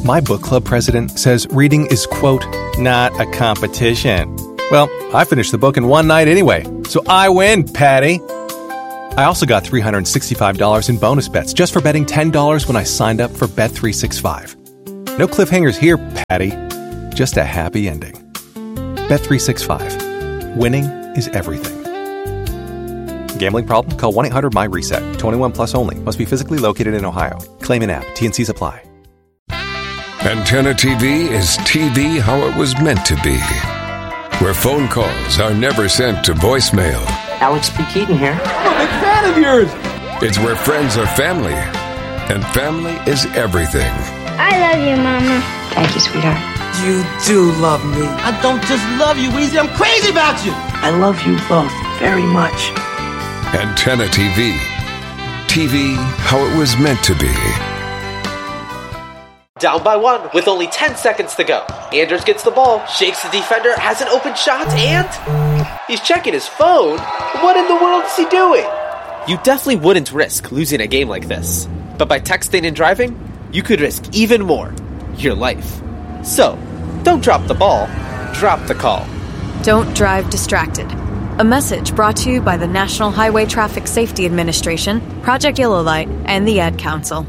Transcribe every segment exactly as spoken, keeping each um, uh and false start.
My book club president says reading is, quote, not a competition. Well, I finished the book in one night anyway, so I win, Patty. I also got three hundred sixty-five dollars in bonus bets just for betting ten dollars when I signed up for Bet three sixty-five. No cliffhangers here, Patty. Just a happy ending. Bet three sixty-five. Winning is everything. Gambling problem? Call one eight hundred M Y reset. twenty-one plus only. Must be physically located in Ohio. Claim in app. T N Cs apply. Antenna T V is T V how it was meant to be. Where phone calls are never sent to voicemail. Alex P. Keaton here. I'm a big fan of yours. It's where friends are family. And family is everything. I love you, Mama. Thank you, sweetheart. You do love me. I don't just love you, Weezy. I'm crazy about you. I love you both very much. Antenna T V. T V how it was meant to be. Down by one with only ten seconds to go. Anders gets the ball, shakes the defender, has an open shot, and he's checking his phone. What in the world is he doing? You definitely wouldn't risk losing a game like this. But by texting and driving, you could risk even more. Your life. So, don't drop the ball, drop the call. Don't drive distracted. A message brought to you by the National Highway Traffic Safety Administration, Project Yellow Light, and the Ad Council.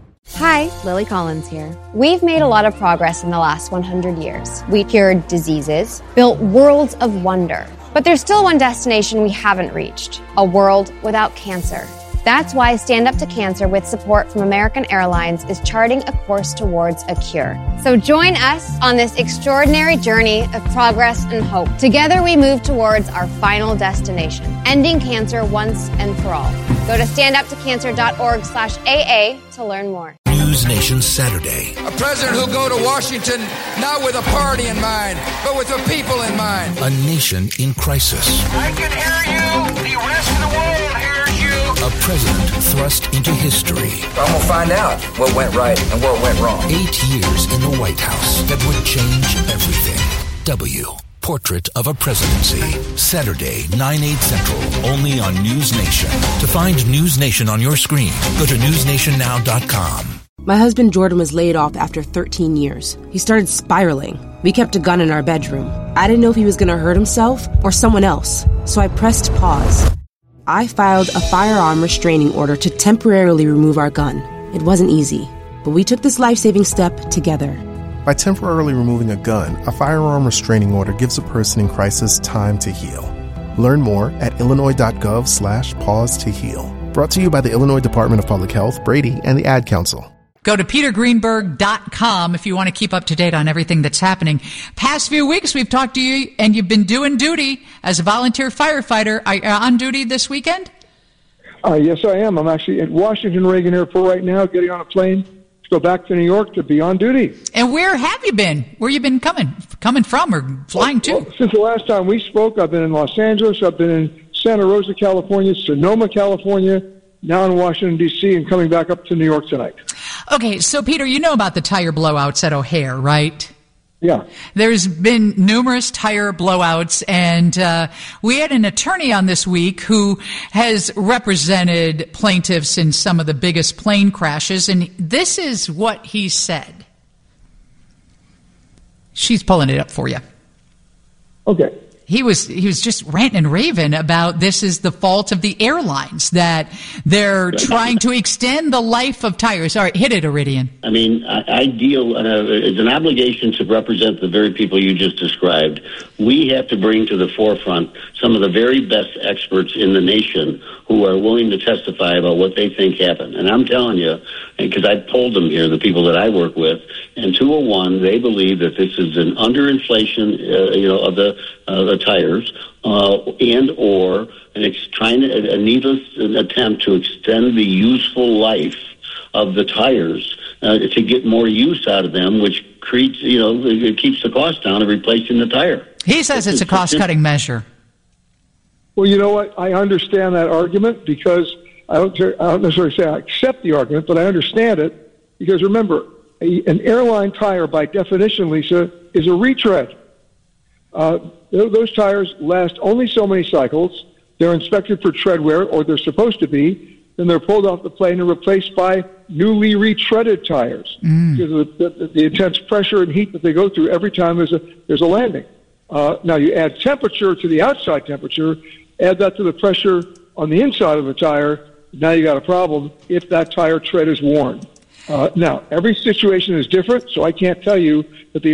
Hi, Lily Collins here. We've made a lot of progress in the last one hundred years. We cured diseases, built worlds of wonder. But there's still one destination we haven't reached, a world without cancer. That's why Stand Up to Cancer, with support from American Airlines, is charting a course towards a cure. So join us on this extraordinary journey of progress and hope. Together we move towards our final destination, ending cancer once and for all. Go to standuptocancer.org slash AA to learn more. News Nation Saturday. A president who'll go to Washington not with a party in mind, but with the people in mind. A nation in crisis. I can hear you. The rest of the world hears you. A president thrust into history. I'm going to find out what went right and what went wrong. Eight years in the White House that would change everything. W. Portrait of a Presidency. Saturday, nine, eight Central, only on News Nation. To find News Nation on your screen, go to news nation now dot com. My husband Jordan was laid off after thirteen years. He started spiraling. We kept a gun in our bedroom. I didn't know if he was going to hurt himself or someone else, so I pressed pause. I filed a firearm restraining order to temporarily remove our gun. It wasn't easy, but we took this life-saving step together. By temporarily removing a gun, a firearm restraining order gives a person in crisis time to heal. Learn more at illinois.gov slash pause to heal. Brought to you by the Illinois Department of Public Health, Brady, and the Ad Council. Go to peter greenberg dot com if you want to keep up to date on everything that's happening. Past few weeks, we've talked to you, and you've been doing duty as a volunteer firefighter. Are you on duty this weekend? Uh, yes, I am. I'm actually at Washington Reagan Airport right now, getting on a plane to go back to New York to be on duty. And where have you been? Where you been coming coming from or flying to? Well, since the last time we spoke, I've been in Los Angeles. I've been in Santa Rosa, California, Sonoma, California, now in Washington, D C, and coming back up to New York tonight. Okay, so Peter, you know about the tire blowouts at O'Hare, right? Yeah. There's been numerous tire blowouts, and uh, we had an attorney on this week who has represented plaintiffs in some of the biggest plane crashes, and this is what he said. She's pulling it up for you. Okay. He was he was just ranting and raving about this is the fault of the airlines, that they're trying to extend the life of tires. All right, hit it, Iridian. I mean, I, I deal, uh, it's an obligation to represent the very people you just described. We have to bring to the forefront some of the very best experts in the nation who are willing to testify about what they think happened. And I'm telling you, because I polled them here, the people that I work with, and two oh one, they believe that this is an underinflation, uh, you know, of the uh, the tires, uh, and or an ex- trying to, a needless attempt to extend the useful life of the tires uh, to get more use out of them, which creates, you know, it keeps the cost down of replacing the tire. He says it's, it's a cost-cutting measure. Well, you know what? I understand that argument because I don't, I don't necessarily say I accept the argument, but I understand it because remember, a, an airline tire by definition, Lisa, is a retread. Uh, those tires last only so many cycles. They're inspected for tread wear, or they're supposed to be. then they're pulled off the plane and replaced by newly retreaded tires mm. because of the, the, the intense pressure and heat that they go through every time there's a there's a landing. Uh, now you add temperature to the outside temperature, add that to the pressure on the inside of the tire. Now you got a problem if that tire tread is worn. Uh, now every situation is different, so I can't tell you that the